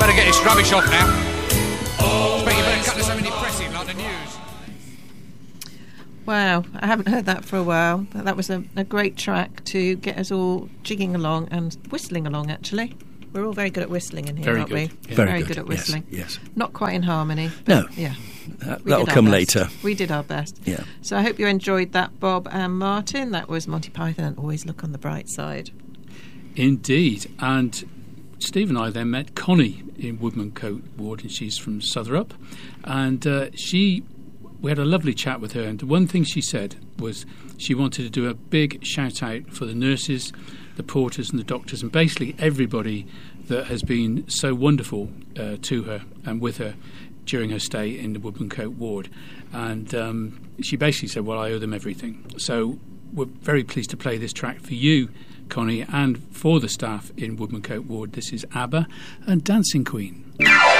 Better get this rubbish off now. Expect you better cut to something depressing like the news. Wow, I haven't heard that for a while. That was a great track to get us all jigging along and whistling along, actually. We're all very good at whistling in here, aren't we? Yeah. Very good at whistling. Yes. Not quite in harmony. No. Yeah. That'll come later. We did our best. Yeah. So I hope you enjoyed that, Bob and Martin. That was Monty Python and Always Look on the Bright Side. Indeed. And Steve and I then met Connie in Woodmancote Ward, and she's from Southarup. And we had a lovely chat with her, and the one thing she said was she wanted to do a big shout out for the nurses, the porters and the doctors, and basically everybody that has been so wonderful to her and with her during her stay in the Woodmancote Ward. And she basically said, well, I owe them everything. So we're very pleased to play this track for you, Connie, and for the staff in Woodmancote Ward. This is ABBA and Dancing Queen.